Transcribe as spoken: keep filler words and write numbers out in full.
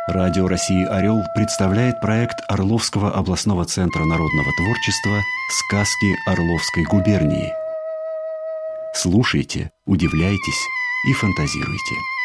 Радио России «Орел» представляет проект Орловского областного центра народного творчества «Сказки Орловской губернии». Слушайте, удивляйтесь и фантазируйте.